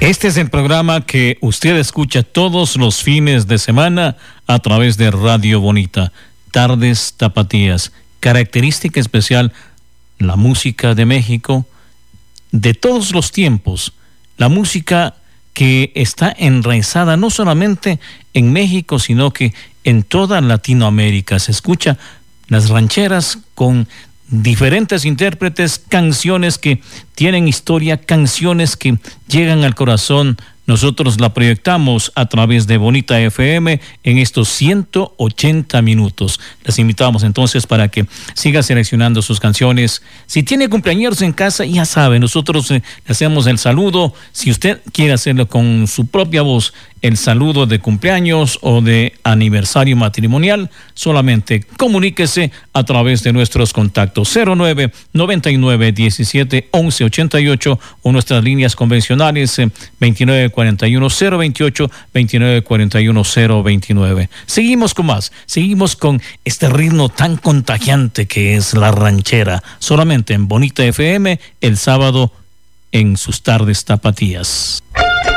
Este es el programa que usted escucha todos los fines de semana a través de Radio Bonita. Tardes Tapatías. Característica especial, la música de México, de todos los tiempos. La música que está enraizada no solamente en México, sino que en toda Latinoamérica. Se escucha las rancheras con diferentes intérpretes, canciones que tienen historia, canciones que llegan al corazón. Nosotros la proyectamos a través de Bonita FM en estos 180 minutos. Les invitamos entonces para que siga seleccionando sus canciones. Si tiene cumpleaños en casa, ya sabe, nosotros le hacemos el saludo. Si usted quiere hacerlo con su propia voz, el saludo de cumpleaños o de aniversario matrimonial, solamente comuníquese a través de nuestros contactos 09-99-17-11-88 o nuestras líneas convencionales 2941-028, 2941-029. Seguimos con más, seguimos con este ritmo tan contagiante que es la ranchera, solamente en Bonita FM, el sábado en sus tardes tapatías.